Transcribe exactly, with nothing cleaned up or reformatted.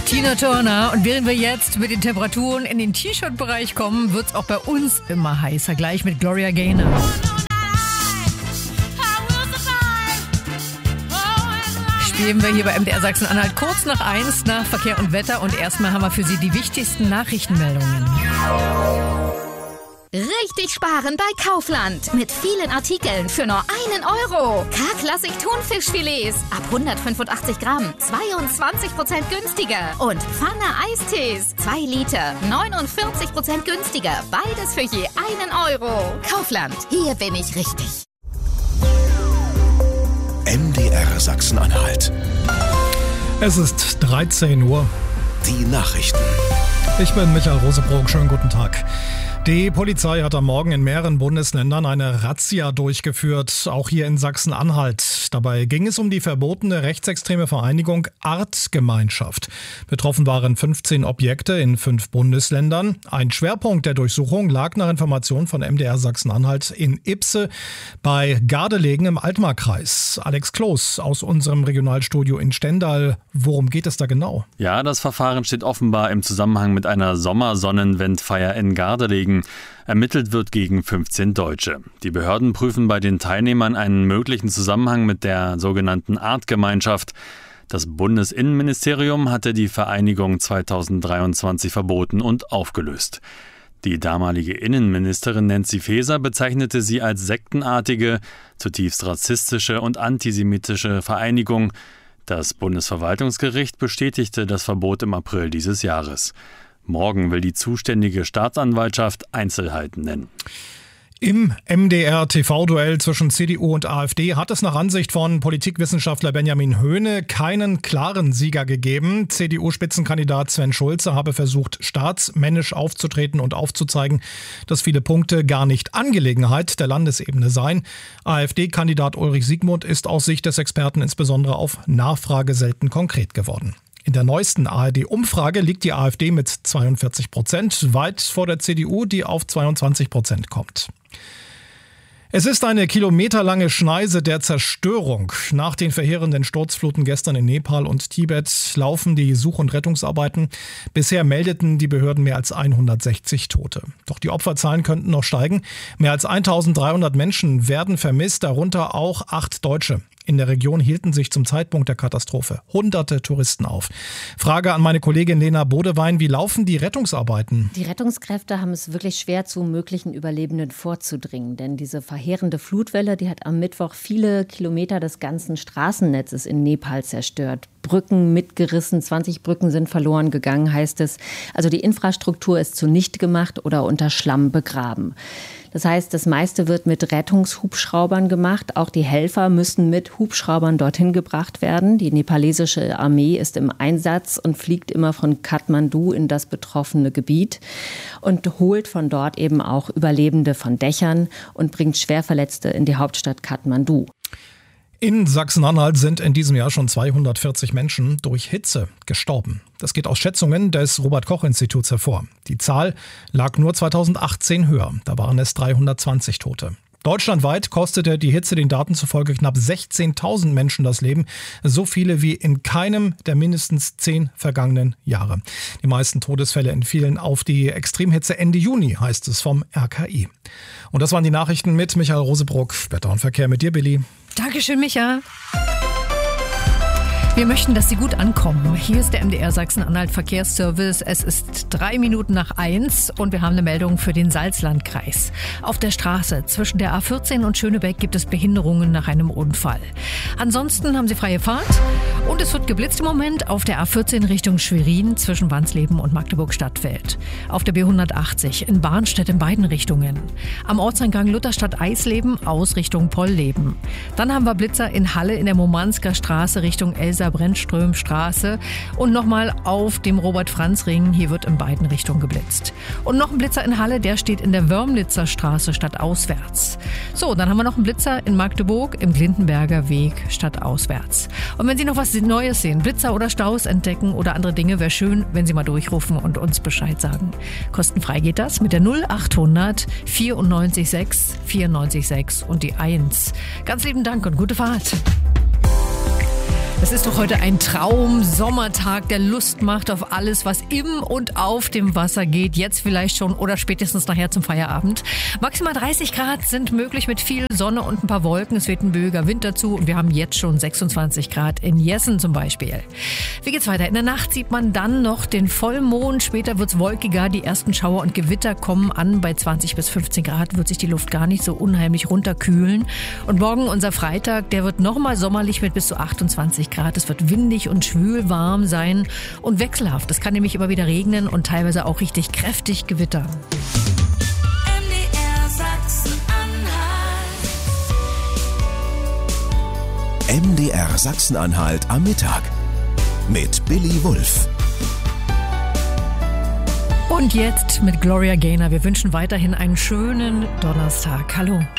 Tina Turner. Und während wir jetzt mit den Temperaturen in den T-Shirt-Bereich kommen, wird es auch bei uns immer heißer. Gleich mit Gloria Gaynor. Spielen wir hier bei M D R Sachsen-Anhalt kurz nach eins nach Verkehr und Wetter. Und erstmal haben wir für Sie die wichtigsten Nachrichtenmeldungen. Richtig sparen bei Kaufland. Mit vielen Artikeln für nur einen Euro. K-Klassik Thunfischfilets ab hundertfünfundachtzig Gramm. zweiundzwanzig Prozent günstiger. Und Pfanne Eistees. zwei Liter. neunundvierzig Prozent günstiger. Beides für je einen Euro. Kaufland. Hier bin ich richtig. M D R Sachsen-Anhalt. Es ist dreizehn Uhr. Die Nachrichten. Ich bin Michael Rosebrock. Schönen guten Tag. Die Polizei hat am Morgen in mehreren Bundesländern eine Razzia durchgeführt, auch hier in Sachsen-Anhalt. Dabei ging es um die verbotene rechtsextreme Vereinigung Artgemeinschaft. Betroffen waren fünfzehn Objekte in fünf Bundesländern. Ein Schwerpunkt der Durchsuchung lag nach Informationen von M D R Sachsen-Anhalt in Ibse bei Gardelegen im Altmarkkreis. Alex Kloß aus unserem Regionalstudio in Stendal. Worum geht es da genau? Ja, das Verfahren steht offenbar im Zusammenhang mit einer Sommersonnenwendfeier in Gardelegen. Ermittelt wird gegen fünfzehn Deutsche. Die Behörden prüfen bei den Teilnehmern einen möglichen Zusammenhang mit der sogenannten Artgemeinschaft. Das Bundesinnenministerium hatte die Vereinigung zweitausenddreiundzwanzig verboten und aufgelöst. Die damalige Innenministerin Nancy Faeser bezeichnete sie als sektenartige, zutiefst rassistische und antisemitische Vereinigung. Das Bundesverwaltungsgericht bestätigte das Verbot im April dieses Jahres. Morgen will die zuständige Staatsanwaltschaft Einzelheiten nennen. Im M D R-T V-Duell zwischen C D U und AfD hat es nach Ansicht von Politikwissenschaftler Benjamin Höhne keinen klaren Sieger gegeben. C D U-Spitzenkandidat Sven Schulze habe versucht, staatsmännisch aufzutreten und aufzuzeigen, dass viele Punkte gar nicht Angelegenheit der Landesebene seien. AfD-Kandidat Ulrich Siegmund ist aus Sicht des Experten insbesondere auf Nachfrage selten konkret geworden. In der neuesten A R D-Umfrage liegt die AfD mit zweiundvierzig Prozent, weit vor der C D U, die auf zweiundzwanzig Prozent kommt. Es ist eine kilometerlange Schneise der Zerstörung. Nach den verheerenden Sturzfluten gestern in Nepal und Tibet laufen die Such- und Rettungsarbeiten. Bisher meldeten die Behörden mehr als hundertsechzig Tote. Doch die Opferzahlen könnten noch steigen. Mehr als eintausenddreihundert Menschen werden vermisst, darunter auch acht Deutsche. In der Region hielten sich zum Zeitpunkt der Katastrophe hunderte Touristen auf. Frage an meine Kollegin Lena Bodewein, wie laufen die Rettungsarbeiten? Die Rettungskräfte haben es wirklich schwer, zu möglichen Überlebenden vorzudringen. Denn diese verheerende Flutwelle, die hat am Mittwoch viele Kilometer des ganzen Straßennetzes in Nepal zerstört. Brücken mitgerissen, zwanzig Brücken sind verloren gegangen, heißt es. Also die Infrastruktur ist zunichte gemacht oder unter Schlamm begraben. Das heißt, das meiste wird mit Rettungshubschraubern gemacht. Auch die Helfer müssen mit Hubschraubern dorthin gebracht werden. Die nepalesische Armee ist im Einsatz und fliegt immer von Kathmandu in das betroffene Gebiet und holt von dort eben auch Überlebende von Dächern und bringt Schwerverletzte in die Hauptstadt Kathmandu. In Sachsen-Anhalt sind in diesem Jahr schon zweihundertvierzig Menschen durch Hitze gestorben. Das geht aus Schätzungen des Robert-Koch-Instituts hervor. Die Zahl lag nur zweitausendachtzehn höher. Da waren es dreihundertzwanzig Tote. Deutschlandweit kostete die Hitze den Daten zufolge knapp sechzehntausend Menschen das Leben. So viele wie in keinem der mindestens zehn vergangenen Jahre. Die meisten Todesfälle entfielen auf die Extremhitze Ende Juni, heißt es vom R K I. Und das waren die Nachrichten mit Michael Rosebrock. Wetter und Verkehr mit dir, Billy. Dankeschön, Micha. Wir möchten, dass Sie gut ankommen. Hier ist der M D R Sachsen-Anhalt Verkehrsservice. Es ist drei Minuten nach eins und wir haben eine Meldung für den Salzlandkreis. Auf der Straße zwischen der A vierzehn und Schönebeck gibt es Behinderungen nach einem Unfall. Ansonsten haben Sie freie Fahrt und es wird geblitzt im Moment auf der A vierzehn Richtung Schwerin zwischen Wansleben und Magdeburg-Stadtfeld. Auf der B hundertachtzig in Barnstedt in beiden Richtungen. Am Ortseingang Lutherstadt-Eisleben aus Richtung Pollleben. Dann haben wir Blitzer in Halle in der Momansker Straße Richtung Elsa Brennströmstraße und nochmal auf dem Robert-Franz-Ring. Hier wird in beiden Richtungen geblitzt. Und noch ein Blitzer in Halle, der steht in der Wörmlitzer Straße stadtauswärts. So, dann haben wir noch einen Blitzer in Magdeburg im Glindenberger Weg stadtauswärts. Und wenn Sie noch was Neues sehen, Blitzer oder Staus entdecken oder andere Dinge, wäre schön, wenn Sie mal durchrufen und uns Bescheid sagen. Kostenfrei geht das mit der null achthundert vierundneunzig sechs vierundneunzig sechs und die eins. Ganz lieben Dank und gute Fahrt. Es ist doch heute ein Traum, Sommertag, der Lust macht auf alles, was im und auf dem Wasser geht. Jetzt vielleicht schon oder spätestens nachher zum Feierabend. Maximal dreißig Grad sind möglich mit viel Sonne und ein paar Wolken. Es weht ein böiger Wind dazu und wir haben jetzt schon sechsundzwanzig Grad in Jessen zum Beispiel. Wie geht's weiter? In der Nacht sieht man dann noch den Vollmond. Später wird's wolkiger. Die ersten Schauer und Gewitter kommen an. Bei zwanzig bis fünfzehn Grad wird sich die Luft gar nicht so unheimlich runterkühlen. Und morgen unser Freitag, der wird nochmal sommerlich mit bis zu achtundzwanzig Grad. Es wird windig und schwül warm sein und wechselhaft. Es kann nämlich immer wieder regnen und teilweise auch richtig kräftig gewittern. M D R Sachsen-Anhalt. M D R Sachsen-Anhalt am Mittag mit Billy Wulff. Und jetzt mit Gloria Gaynor. Wir wünschen weiterhin einen schönen Donnerstag. Hallo.